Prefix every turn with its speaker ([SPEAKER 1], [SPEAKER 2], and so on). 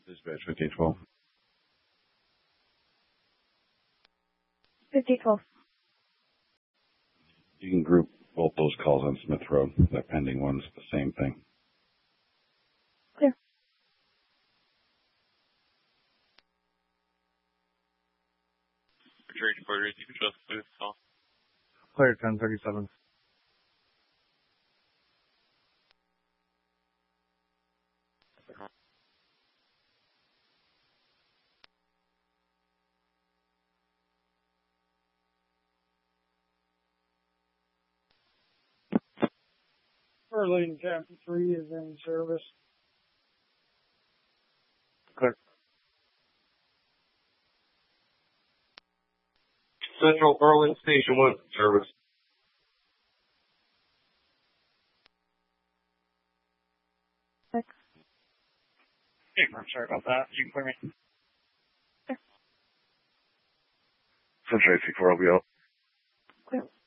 [SPEAKER 1] Dispatch 5012.
[SPEAKER 2] 5012.
[SPEAKER 1] You can group both those calls on Smith Road. That pending one's the same thing.
[SPEAKER 2] Clear.
[SPEAKER 3] Trade quarters, you can just please call.
[SPEAKER 4] Clear 1037.
[SPEAKER 5] Burlington Chapter 3 is in service.
[SPEAKER 4] Clear.
[SPEAKER 3] Central Burlington Station 1 service.
[SPEAKER 2] Six.
[SPEAKER 6] Hey, I'm sorry about that. You can clear me.
[SPEAKER 1] Central AC4 LBL.
[SPEAKER 2] Clear.